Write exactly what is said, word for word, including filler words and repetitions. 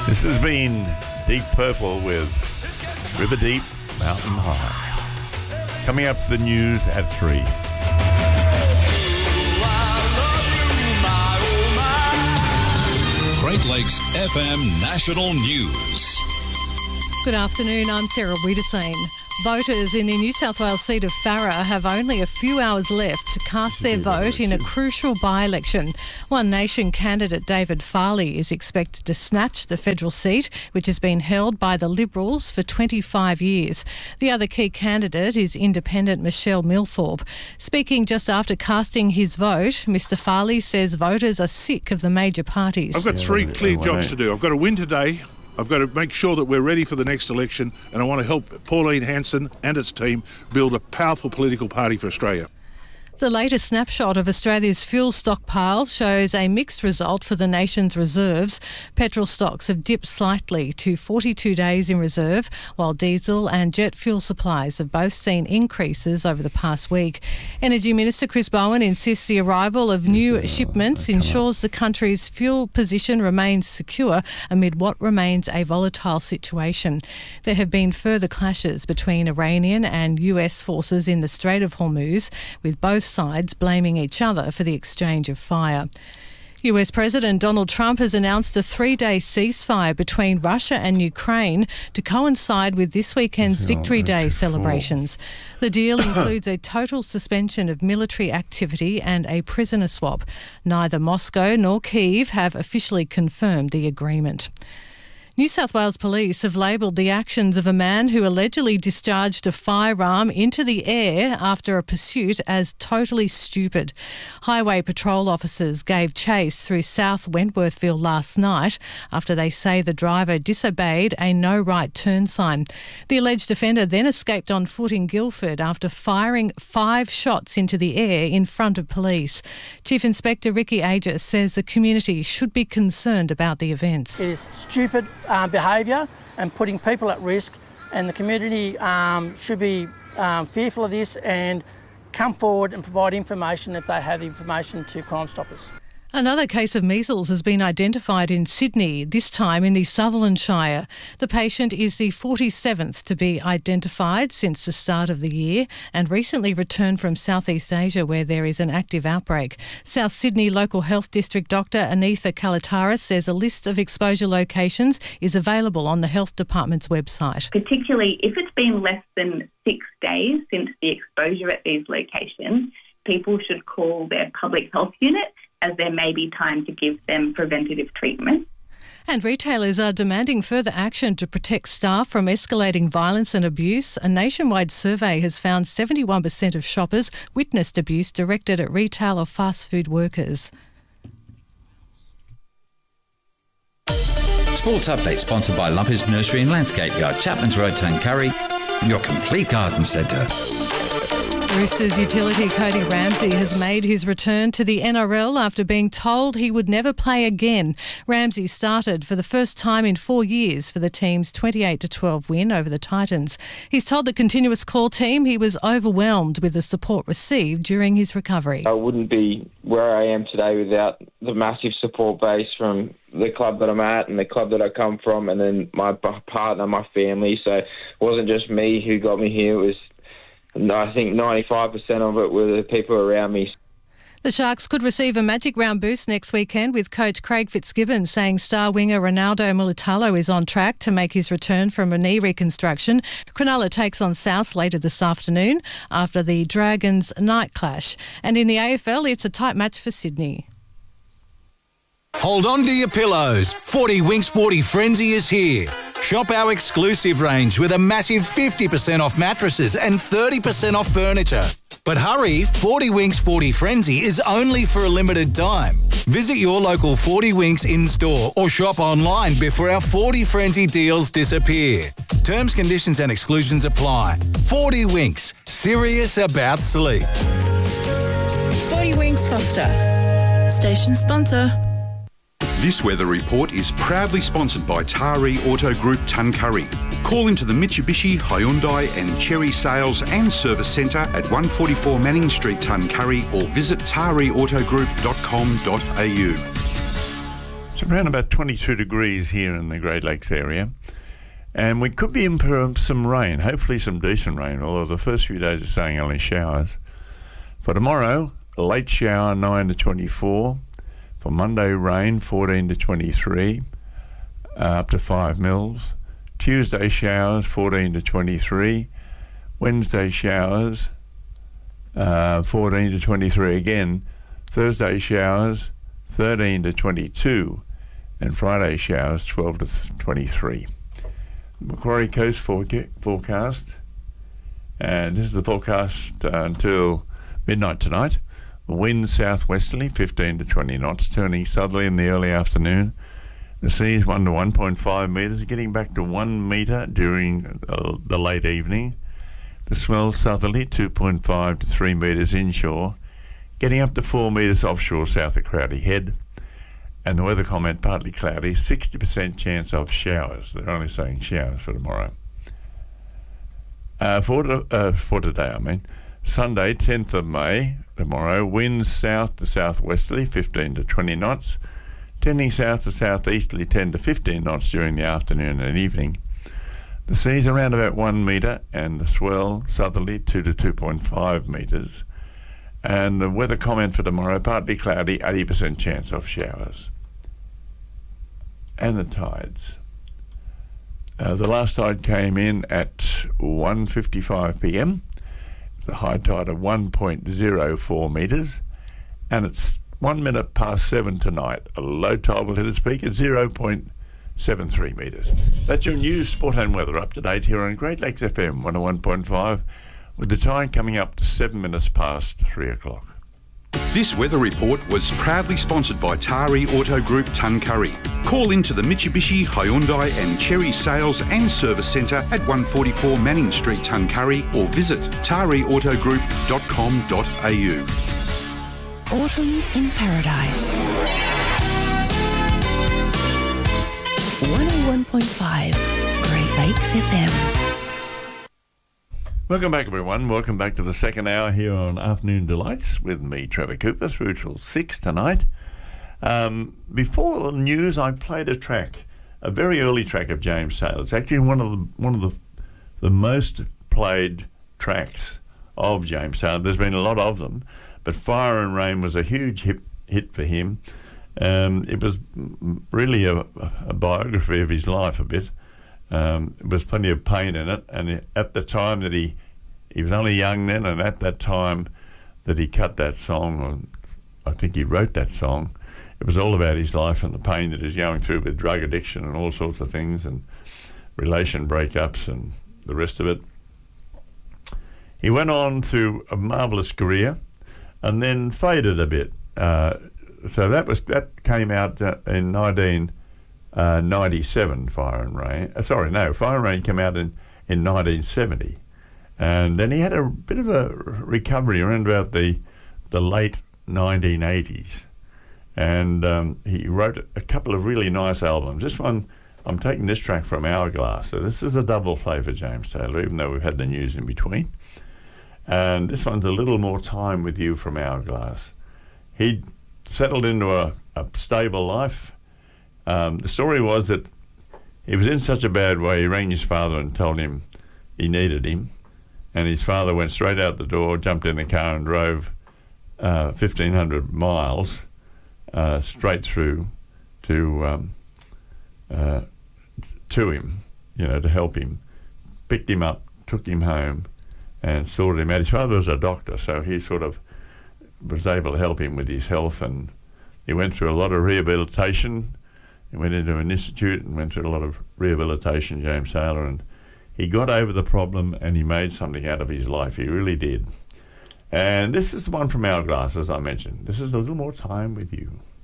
This has been Deep Purple with River Deep, Mountain High. Coming up, the news at three. Great Lakes F M National News. Good afternoon, I'm Sarah Wiedersane. Voters in the New South Wales seat of Farrer have only a few hours left to cast their vote in a crucial by-election. One Nation candidate David Farley is expected to snatch the federal seat, which has been held by the Liberals for twenty-five years. The other key candidate is independent Michelle Milthorpe. Speaking just after casting his vote, Mr Farley says voters are sick of the major parties. I've got three clear jobs to do. I've got to win today. I've got to make sure that we're ready for the next election, and I want to help Pauline Hanson and its team build a powerful political party for Australia. The latest snapshot of Australia's fuel stockpile shows a mixed result for the nation's reserves. Petrol stocks have dipped slightly to forty-two days in reserve, while diesel and jet fuel supplies have both seen increases over the past week. Energy Minister Chris Bowen insists the arrival of new shipments ensures the country's fuel position remains secure amid what remains a volatile situation. There have been further clashes between Iranian and U S forces in the Strait of Hormuz, with both sides blaming each other for the exchange of fire. U S President Donald Trump has announced a three-day ceasefire between Russia and Ukraine to coincide with this weekend's Victory Day celebrations. The deal includes a total suspension of military activity and a prisoner swap. Neither Moscow nor Kyiv have officially confirmed the agreement. New South Wales Police have labelled the actions of a man who allegedly discharged a firearm into the air after a pursuit as totally stupid. Highway patrol officers gave chase through South Wentworthville last night after they say the driver disobeyed a no right turn sign. The alleged offender then escaped on foot in Guildford after firing five shots into the air in front of police. Chief Inspector Ricky Aegis says the community should be concerned about the events. It is stupid Uh, behaviour and putting people at risk, and the community um, should be um, fearful of this and come forward and provide information if they have information to Crime Stoppers. Another case of measles has been identified in Sydney, this time in the Sutherland Shire. The patient is the forty-seventh to be identified since the start of the year and recently returned from Southeast Asia, where there is an active outbreak. South Sydney Local Health District Doctor Anitha Kalataris says a list of exposure locations is available on the Health Department's website. Particularly if it's been less than six days since the exposure at these locations, people should call their public health unit, as there may be time to give them preventative treatment. And retailers are demanding further action to protect staff from escalating violence and abuse. A nationwide survey has found seventy-one percent of shoppers witnessed abuse directed at retail or fast food workers. Sports Update sponsored by Lumpers Nursery and Landscape Yard, Chapman's Road, Tuncurry, your complete garden centre. Roosters utility Cody Ramsey has made his return to the N R L after being told he would never play again. Ramsey started for the first time in four years for the team's twenty-eight to twelve win over the Titans. He's told the Continuous Call team he was overwhelmed with the support received during his recovery. I wouldn't be where I am today without the massive support base from the club that I'm at and the club that I come from, and then my partner, my family. So it wasn't just me who got me here. It was I think ninety-five percent of it were the people around me. The Sharks could receive a magic round boost next weekend, with coach Craig Fitzgibbon saying star winger Ronaldo Mulitalo is on track to make his return from a knee reconstruction. Cronulla takes on South later this afternoon after the Dragons' night clash. And in the A F L, it's a tight match for Sydney. Hold on to your pillows. forty Winks forty Frenzy is here. Shop our exclusive range with a massive fifty percent off mattresses and thirty percent off furniture. But hurry, forty Winks forty Frenzy is only for a limited time. Visit your local forty Winks in-store or shop online before our forty Frenzy deals disappear. Terms, conditions and exclusions apply. forty Winks, serious about sleep. forty Winks Foster, station sponsor. This weather report is proudly sponsored by Taree Auto Group Tuncurry. Call into the Mitsubishi, Hyundai and Chery Sales and Service Centre at one forty-four Manning Street, Tuncurry, or visit taree auto group dot com dot a u. It's around about twenty-two degrees here in the Great Lakes area. And we could be in for some rain, hopefully some decent rain, although the first few days are saying only showers. For tomorrow, a late shower, nine to twenty-four. For Monday, rain, fourteen to twenty-three, uh, up to five mils. Tuesday, showers, fourteen to twenty-three. Wednesday, showers, uh, fourteen to twenty-three again. Thursday, showers, thirteen to twenty-two. And Friday, showers, twelve to twenty-three. Macquarie Coast foreca- forecast. And this is the forecast uh, until midnight tonight. The wind southwesterly, fifteen to twenty knots, turning southerly in the early afternoon. The seas one to one point five metres, getting back to one metre during uh, the late evening. The swell southerly, two point five to three metres inshore, getting up to four metres offshore south of Crowdy Head. And the weather comment, partly cloudy, sixty percent chance of showers. They're only saying showers for tomorrow. Uh, for, to, uh, for today, I mean. Sunday, tenth of May, tomorrow, winds south to southwesterly, fifteen to twenty knots, tending south to southeasterly, ten to fifteen knots during the afternoon and evening. The seas around about one metre, and the swell southerly, two to two point five metres. And the weather comment for tomorrow, partly cloudy, eighty percent chance of showers. And the tides. Uh, the last tide came in at one fifty-five p m, the high tide of one point zero four metres, and it's one minute past seven tonight. A low tide will hit its peak at zero point seven three metres. That's your news, sport and weather up to date here on Great Lakes F M one oh one point five, with the tide coming up to seven minutes past three o'clock. This weather report was proudly sponsored by Tari Auto Group Tuncurry. Call into the Mitsubishi, Hyundai and Cherry Sales and Service Centre at one forty-four Manning Street, Tuncurry, or visit tari auto group dot com dot a u. Autumn in Paradise. one oh one point five Great Lakes F M. Welcome back, everyone. Welcome back to the second hour here on Afternoon Delights with me, Trevor Cooper, through till six tonight. Um, before the news, I played a track, a very early track of James Taylor. It's actually one of the one of the the most played tracks of James Taylor. There's been a lot of them, but Fire and Rain was a huge hit hit for him. Um, it was really a, a biography of his life a bit. Um, there was plenty of pain in it, and at the time that he he was only young then, and at that time that he cut that song, or I think he wrote that song, it was all about his life and the pain that he's going through with drug addiction and all sorts of things, and relation breakups and the rest of it. He went on to a marvellous career, and then faded a bit. Uh, so that was that came out uh, in nineteen. Uh, ninety-seven, Fire and Rain. Uh, sorry, no, Fire and Rain came out in, in nineteen seventy. And then he had a bit of a recovery around about the the late nineteen eighties. And um, he wrote a couple of really nice albums. This one, I'm taking this track from Hourglass. So this is a double play for James Taylor, even though we've had the news in between. And this one's A Little More Time With You from Hourglass. He'd settled into a, a stable life. Um, the story was that he was in such a bad way, he rang his father and told him he needed him. And his father went straight out the door, jumped in the car and drove uh, fifteen hundred miles uh, straight through to um, uh, to him, you know, to help him. Picked him up, took him home and sorted him out. His father was a doctor, so he sort of was able to help him with his health, and he went through a lot of rehabilitation. He went into an institute and went through a lot of rehabilitation, James Taylor, and he got over the problem and he made something out of his life. He really did. And this is the one from Hourglass, as I mentioned. This is A Little More Time With You.